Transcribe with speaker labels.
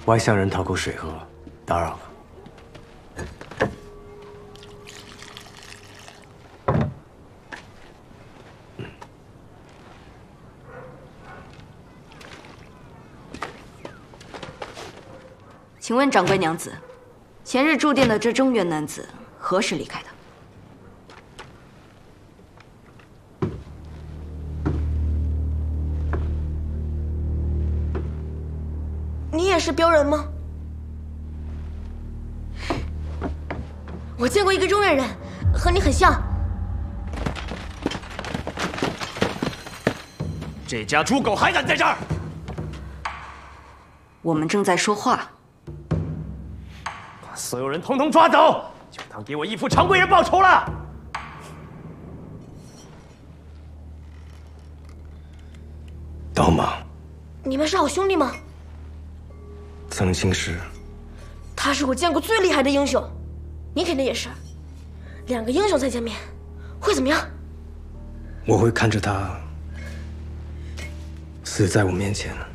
Speaker 1: 外乡人讨口水喝，打扰了。
Speaker 2: 请问掌柜娘子，前日住店的这中原男子何时离开的？
Speaker 3: 你也是镖人吗？我见过一个中原人，和你很像。
Speaker 4: 这家猪狗还敢在这儿！
Speaker 2: 我们正在说话。
Speaker 4: 把所有人统统抓走，就当给我义父常贵人报仇了。
Speaker 1: 刀芒，
Speaker 3: 你们是好兄弟吗？
Speaker 1: 曾经是。
Speaker 3: 他是我见过最厉害的英雄，你肯定也是。两个英雄再见面，会怎么样？
Speaker 1: 我会看着他死在我面前。